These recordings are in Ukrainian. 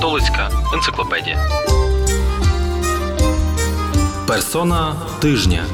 Католицька енциклопедія. Персона тижня.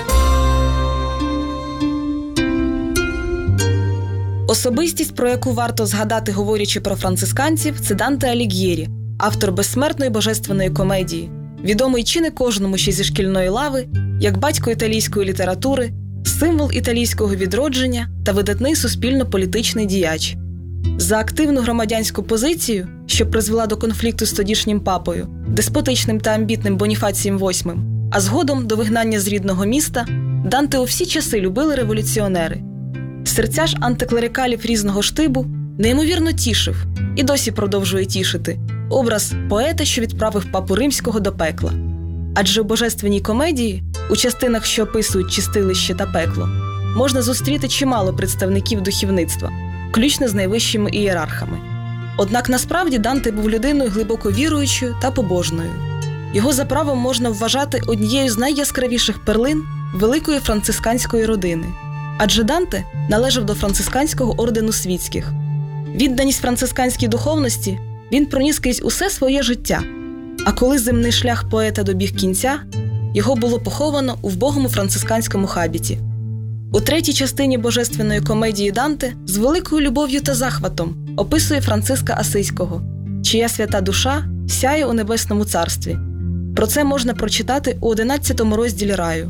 Особистість, про яку варто згадати, говорячи про францисканців, це Данте Аліг'єрі, автор безсмертної божественної комедії, відомий чи не кожному ще зі шкільної лави, як батько італійської літератури, символ італійського відродження та видатний суспільно-політичний діяч. За активну громадянську позицію, що призвела до конфлікту з тодішнім папою, деспотичним та амбітним Боніфацієм VIII, а згодом до вигнання з рідного міста, Данте у всі часи любили революціонери. Серця ж антиклерикалів різного штибу неймовірно тішив і досі продовжує тішити образ поета, що відправив папу римського до пекла. Адже у божественній комедії, у частинах, що описують чистилище та пекло, можна зустріти чимало представників духовництва, включно з найвищими ієрархами. Однак насправді Данте був людиною глибоко віруючою та побожною. Його за правом можна вважати однією з найяскравіших перлин великої францисканської родини. Адже Данте належав до францисканського ордену світських. Відданість францисканській духовності він проніс крізь усе своє життя. А коли земний шлях поета добіг кінця, його було поховано у вбогому францисканському хабіті. У третій частині божественної комедії Данте з великою любов'ю та захватом описує Франциска Асизького, чия свята душа сяє у небесному царстві. Про це можна прочитати у 11 розділі «Раю».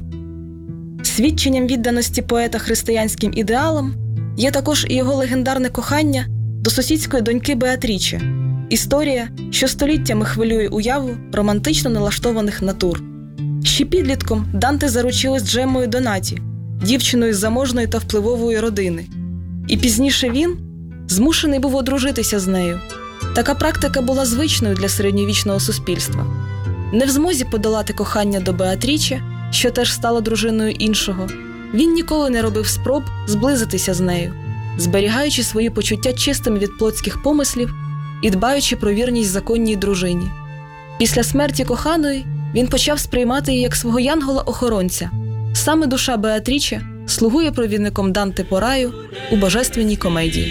Свідченням відданості поета християнським ідеалам є також і його легендарне кохання до сусідської доньки Беатріче. Історія, що століттями хвилює уяву романтично налаштованих натур. Ще підлітком Данте заручилась Джеммою Донаті, дівчиною з заможної та впливової родини. І пізніше він змушений був одружитися з нею. Така практика була звичною для середньовічного суспільства. Не в змозі подолати кохання до Беатріче, що теж стала дружиною іншого, він ніколи не робив спроб зблизитися з нею, зберігаючи свої почуття чистими від плотських помислів і дбаючи про вірність законній дружині. Після смерті коханої він почав сприймати її як свого янгола-охоронця. Саме душа Беатріче слугує провідником Данте по раю у божественній комедії.